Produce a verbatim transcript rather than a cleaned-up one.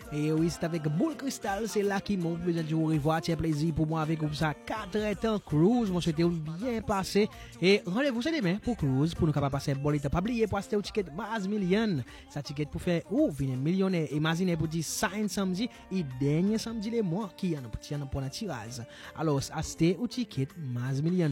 Et oui, c'est avec Boule Cristal, c'est là qui m'ont besoin de vous revoir. C'est un plaisir pour moi avec ça. quatre temps cruise. Moi, souhaite bien passé. Et rendez-vous c'est demain pour cruise, pour nous capables passer un bon état. Pas oublier pour acheter un ticket base million. Ça ticket pour faire, ou venir millionnaire. Imaginez pour dire cinq samedi, et dernier samedi les mois qui y a un petit pour un tirage. Alors, acheter un ticket base million.